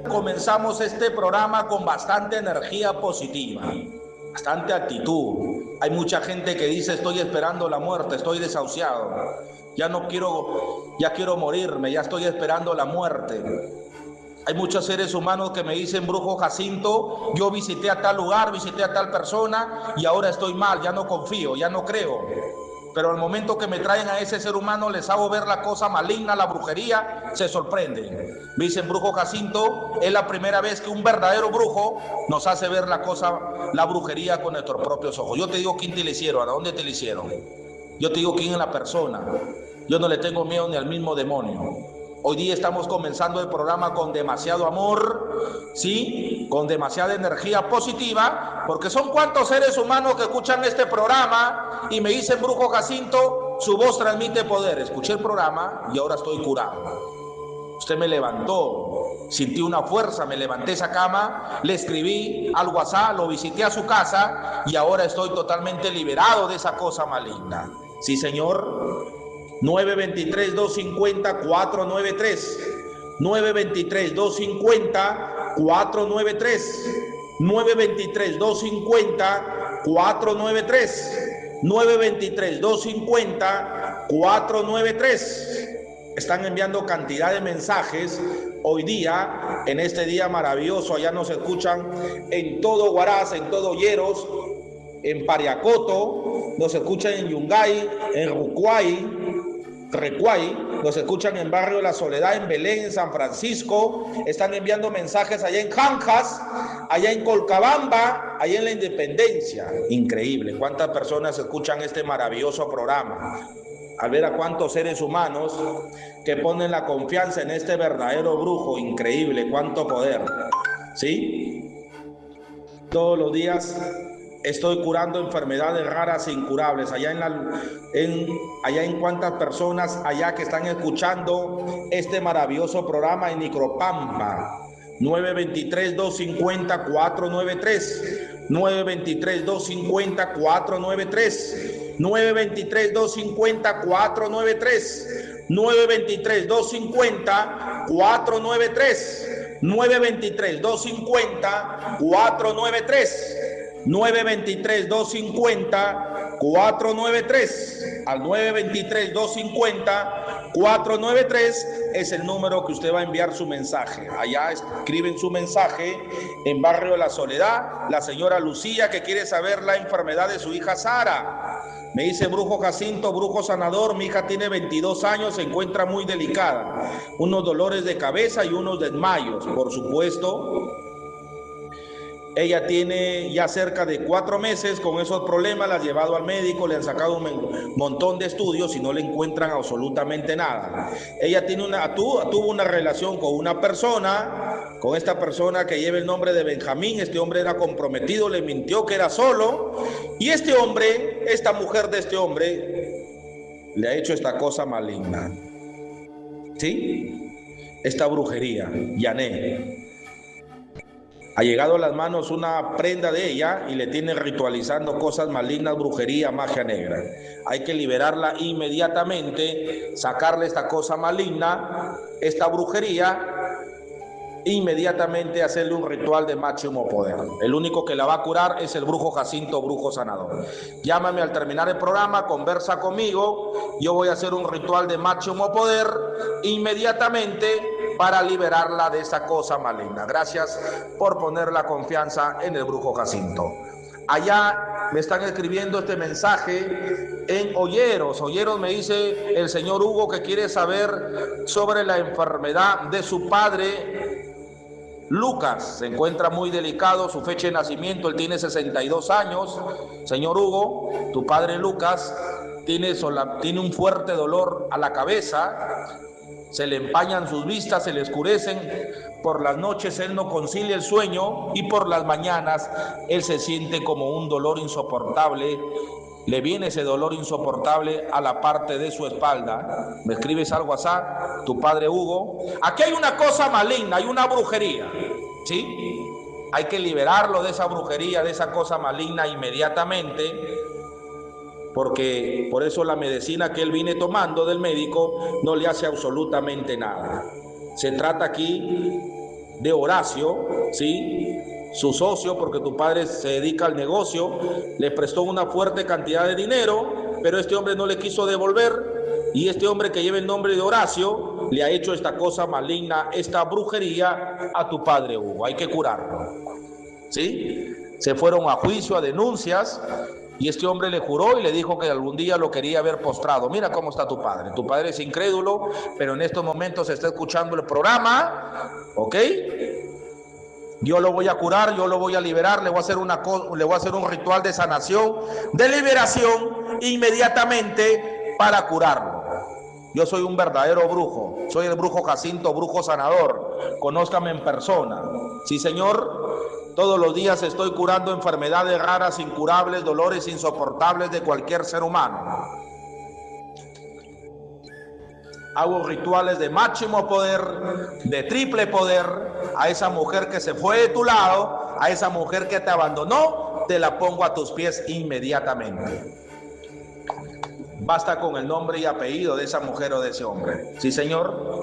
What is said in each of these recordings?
Comenzamos este programa con bastante energía positiva, bastante actitud. Hay mucha gente que dice: estoy esperando la muerte, estoy desahuciado, ya quiero morirme, ya estoy esperando la muerte. Hay muchos seres humanos que me dicen: Brujo Jacinto, yo visité a tal lugar, visité a tal persona y ahora estoy mal, ya no confío, ya no creo. Pero al momento que me traen a ese ser humano, les hago ver la cosa maligna, la brujería, se sorprenden. Me dicen: Brujo Jacinto, es la primera vez que un verdadero brujo nos hace ver la brujería con nuestros propios ojos. Yo te digo quién te lo hicieron, a dónde te lo hicieron. Yo te digo quién es la persona. Yo no le tengo miedo ni al mismo demonio. Hoy día estamos comenzando el programa con demasiado amor, ¿sí? Con demasiada energía positiva, porque son cuantos seres humanos que escuchan este programa y me dicen: Brujo Jacinto, su voz transmite poder. Escuché el programa y ahora estoy curado. Usted me levantó, sentí una fuerza, me levanté esa cama, le escribí al WhatsApp, lo visité a su casa y ahora estoy totalmente liberado de esa cosa maligna. Sí, señor. 923-250-493, 923-250-493, 923-250-493, 923-250-493. Están enviando cantidad de mensajes hoy día, en este día maravilloso. Allá nos escuchan en todo Huaraz, en todo Lleros, en Pariacoto, nos escuchan en Yungay, en Recuay, nos escuchan en Barrio La Soledad, en Belén, en San Francisco. Están enviando mensajes allá en Janjas, allá en Colcabamba, allá en La Independencia. Increíble, cuántas personas escuchan este maravilloso programa. Al ver a cuántos seres humanos que ponen la confianza en este verdadero brujo. Increíble, cuánto poder, ¿sí? Todos los días estoy curando enfermedades raras e incurables. Allá en cuántas personas allá que están escuchando este maravilloso programa en Nicropampa. 923-250-493, 923-250-493, 923-250-493, 923-250-493, 923-250-493. 923-250-493. Al 923-250-493 es el número que usted va a enviar su mensaje. Allá escriben su mensaje en Barrio La Soledad. La señora Lucía, que quiere saber la enfermedad de su hija Sara. Me dice: Brujo Jacinto, brujo sanador, mi hija tiene 22 años, se encuentra muy delicada. Unos dolores de cabeza y unos desmayos, por supuesto. Ella tiene ya cerca de 4 meses con esos problemas, la han llevado al médico, le han sacado un montón de estudios y no le encuentran absolutamente nada. Ella tuvo una relación con una persona, con esta persona que lleva el nombre de Benjamín. Este hombre era comprometido, le mintió que era solo, y este hombre, esta mujer de este hombre, le ha hecho esta cosa maligna, ¿sí? Esta brujería, Yané. Ha llegado a las manos una prenda de ella y le tiene ritualizando cosas malignas, brujería, magia negra. Hay que liberarla inmediatamente, sacarle esta cosa maligna, esta brujería, inmediatamente hacerle un ritual de máximo poder. El único que la va a curar es el brujo Jacinto, brujo sanador. Llámame al terminar el programa, conversa conmigo, yo voy a hacer un ritual de máximo poder inmediatamente para liberarla de esa cosa maligna. Gracias por poner la confianza en el brujo Jacinto. Allá me están escribiendo este mensaje en Olleros. Olleros me dice el señor Hugo que quiere saber sobre la enfermedad de su padre Lucas. Se encuentra muy delicado, su fecha de nacimiento, él tiene 62 años. Señor Hugo, tu padre Lucas tiene un fuerte dolor a la cabeza, se le empañan sus vistas, se le oscurecen. Por las noches él no concilia el sueño y por las mañanas él se siente como un dolor insoportable. Le viene ese dolor insoportable a la parte de su espalda. Me escribes al WhatsApp, tu padre Hugo. Aquí hay una cosa maligna, hay una brujería, ¿sí? Hay que liberarlo de esa brujería, de esa cosa maligna inmediatamente, porque por eso la medicina que él viene tomando del médico no le hace absolutamente nada. Se trata aquí de Horacio, ¿sí? Su socio, porque tu padre se dedica al negocio, le prestó una fuerte cantidad de dinero, pero este hombre no le quiso devolver, y este hombre que lleva el nombre de Horacio le ha hecho esta cosa maligna, esta brujería a tu padre Hugo. Hay que curarlo, ¿sí? Se fueron a juicio, a denuncias, y este hombre le juró y le dijo que algún día lo quería ver postrado. Mira cómo está tu padre. Tu padre es incrédulo, pero en estos momentos está escuchando el programa, ¿ok? Yo lo voy a curar, yo lo voy a liberar, le voy a hacer un ritual de sanación, de liberación inmediatamente para curarlo. Yo soy un verdadero brujo, soy el brujo Jacinto, brujo sanador. Conózcame en persona. Sí, señor. Todos los días estoy curando enfermedades raras, incurables, dolores insoportables de cualquier ser humano. Hago rituales de máximo poder, de triple poder. A esa mujer que se fue de tu lado, a esa mujer que te abandonó, te la pongo a tus pies inmediatamente. Basta con el nombre y apellido de esa mujer o de ese hombre. Sí, señor.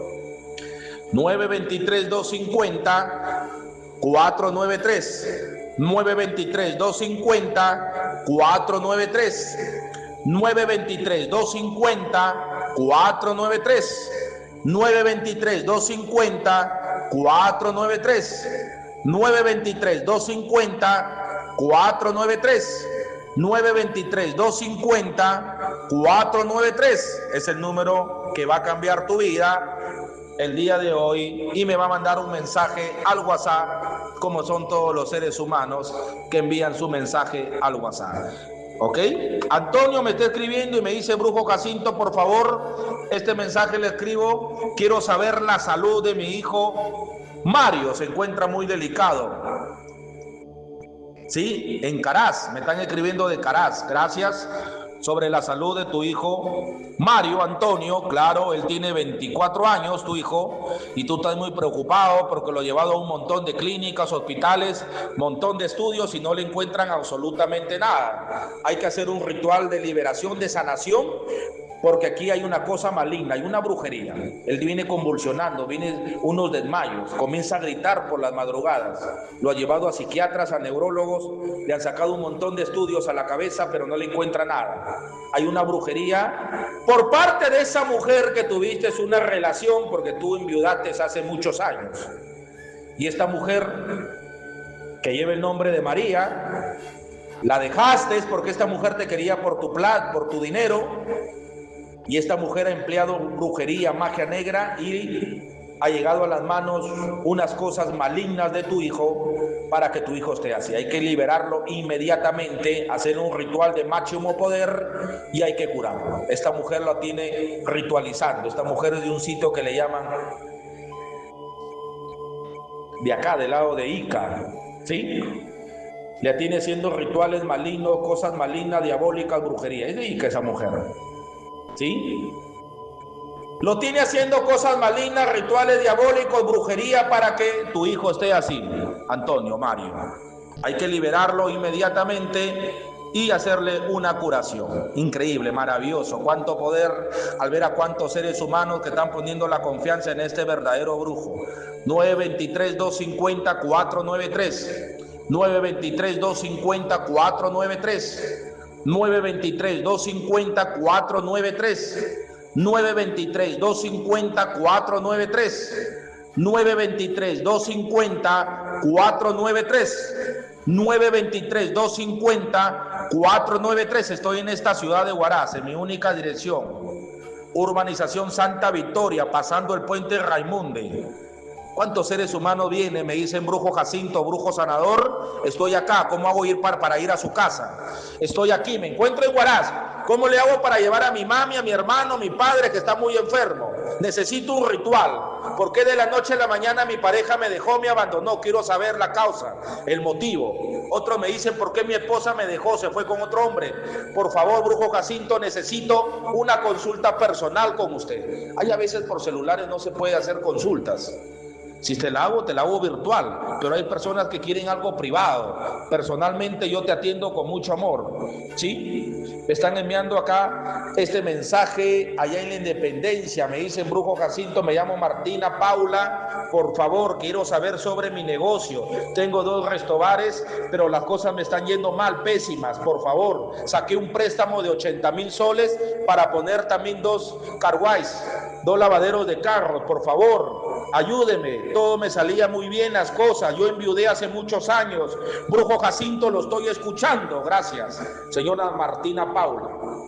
923-250-493. 923-250-493. 923-250-493. 923-250-493. 923-250-493. 923-250-493 es el número que va a cambiar tu vida el día de hoy, y me va a mandar un mensaje al WhatsApp, como son todos los seres humanos que envían su mensaje al WhatsApp. ¿Ok? Antonio me está escribiendo y me dice: brujo Jacinto, por favor, este mensaje le escribo, quiero saber la salud de mi hijo Mario, se encuentra muy delicado. Sí, en Caraz, me están escribiendo de Caraz, gracias. Sobre la salud de tu hijo Mario Antonio, claro, él tiene 24 años, tu hijo, y tú estás muy preocupado porque lo ha llevado a un montón de clínicas, hospitales, montón de estudios y no le encuentran absolutamente nada. Hay que hacer un ritual de liberación, de sanación, porque aquí hay una cosa maligna, hay una brujería. Él viene convulsionando, viene unos desmayos, comienza a gritar por las madrugadas. Lo ha llevado a psiquiatras, a neurólogos, le han sacado un montón de estudios a la cabeza, pero no le encuentra nada. Hay una brujería por parte de esa mujer que tuviste una relación, porque tú enviudaste hace muchos años. Y esta mujer, que lleva el nombre de María, la dejaste porque esta mujer te quería por tu plata, por tu dinero. Y esta mujer ha empleado brujería, magia negra, y ha llegado a las manos unas cosas malignas de tu hijo para que tu hijo esté así. Hay que liberarlo inmediatamente, hacer un ritual de máximo poder y hay que curarlo. Esta mujer lo tiene ritualizando. Esta mujer es de un sitio que le llaman de acá, del lado de Ica, ¿sí? Le tiene haciendo rituales malignos, cosas malignas, diabólicas, brujería. Es de Ica esa mujer. ¿Sí? Lo tiene haciendo cosas malignas, rituales diabólicos, brujería para que tu hijo esté así, Antonio, Mario. Hay que liberarlo inmediatamente y hacerle una curación. Increíble, maravilloso. Cuánto poder al ver a cuántos seres humanos que están poniendo la confianza en este verdadero brujo. 923-250-493. 923-250-493. 923-250-493. 923-250-493. 923-250-493. 923-250-493. Estoy en esta ciudad de Huaraz, en mi única dirección. Urbanización Santa Victoria, pasando el puente Raimunde. ¿Cuántos seres humanos vienen? Me dicen: brujo Jacinto, brujo sanador, estoy acá. ¿Cómo hago para ir a su casa? Estoy aquí, me encuentro en Huaraz. ¿Cómo le hago para llevar a mi mami, a mi hermano, a mi padre que está muy enfermo? Necesito un ritual. ¿Por qué de la noche a la mañana mi pareja me dejó, me abandonó? Quiero saber la causa, el motivo. Otros me dicen: ¿por qué mi esposa me dejó, se fue con otro hombre? Por favor, brujo Jacinto, necesito una consulta personal con usted. Hay a veces por celulares no se puede hacer consultas. Si te la hago virtual, pero hay personas que quieren algo privado. Personalmente yo te atiendo con mucho amor, ¿sí? Me están enviando acá este mensaje allá en la Independencia. Me dicen, Brujo Jacinto, me llamo Martina Paula. Por favor, quiero saber sobre mi negocio. Tengo 2 restobares, pero las cosas me están yendo mal, pésimas. Por favor, saqué un préstamo de 80,000 soles para poner también 2 carways, 2 lavaderos de carros. Por favor, ayúdeme, todo me salía muy bien las cosas, yo enviudé hace muchos años. Brujo Jacinto, lo estoy escuchando, gracias. Señora Martina Paula,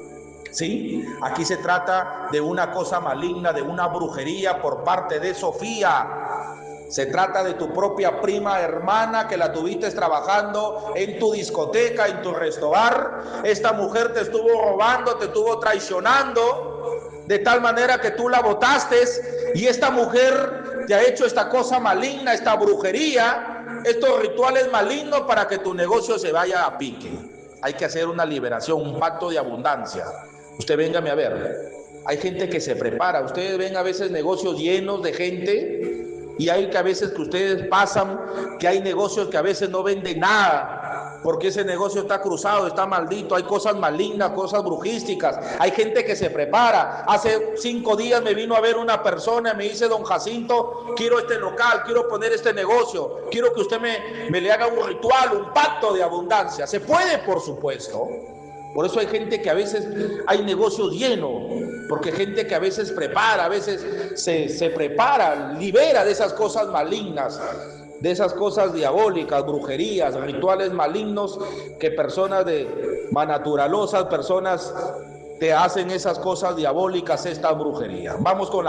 ¿sí? Aquí se trata de una cosa maligna, de una brujería por parte de Sofía. Se trata de tu propia prima hermana que la tuviste trabajando en tu discoteca, en tu restaurante. Esta mujer te estuvo robando, te estuvo traicionando, de tal manera que tú la botaste, y esta mujer te ha hecho esta cosa maligna, esta brujería, estos rituales malignos para que tu negocio se vaya a pique. Hay que hacer una liberación, un pacto de abundancia. Usted véngame a ver, hay gente que se prepara. Ustedes ven a veces negocios llenos de gente, y hay que a veces que ustedes pasan, que hay negocios que a veces no venden nada, porque ese negocio está cruzado, está maldito, hay cosas malignas, cosas brujísticas. Hay gente que se prepara. Hace 5 días me vino a ver una persona y me dice, don Jacinto, quiero este local, quiero poner este negocio, quiero que usted me le haga un ritual, un pacto de abundancia. Se puede, por supuesto. Por eso hay gente que a veces hay negocios llenos, porque gente que a veces prepara, a veces se prepara, libera de esas cosas malignas, de esas cosas diabólicas, brujerías, rituales malignos, que personas manaturalosas, personas te hacen esas cosas diabólicas, esta brujería. Vamos con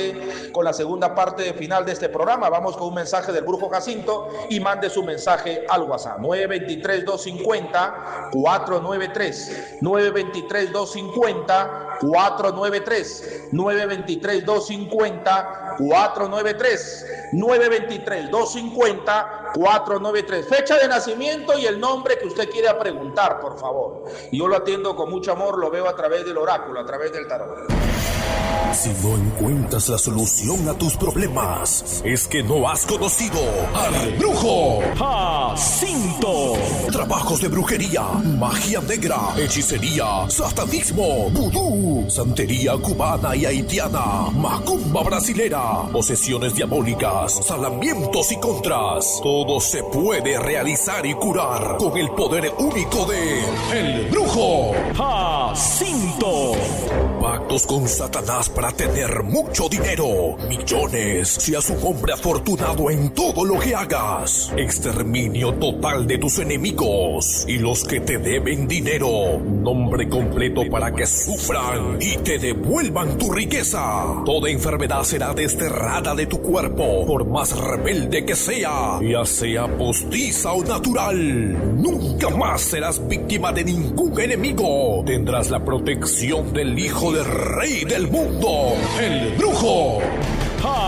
la segunda parte final de este programa. Vamos con un mensaje del Brujo Jacinto, y mande su mensaje al WhatsApp 923-250-493, 923-250-493, 923-250-493, 923-250-493. Fecha de nacimiento y el nombre que usted quiera preguntar, por favor. Y yo lo atiendo con mucho amor, lo veo a través del oráculo, a través del tarot. Si no encuentras la solución a tus problemas, es que no has conocido al Brujo Jacinto. Trabajos de brujería, magia negra, hechicería, satanismo, vudú, santería cubana y haitiana, macumba brasilera, posesiones diabólicas, salamientos y contras. Todo se puede realizar y curar con el poder único de el Brujo Jacinto. Pactos con Satanás para tener mucho dinero, millones, seas un hombre afortunado en todo lo que hagas. Exterminio total de tus enemigos y los que te deben dinero. Nombre completo para que sufran y te devuelvan tu riqueza. Toda enfermedad será desterrada de tu cuerpo, por más rebelde que sea, ya sea postiza o natural. Nunca más serás víctima de ningún enemigo. Tendrás la protección del Hijo del Rey del mundo, el Brujo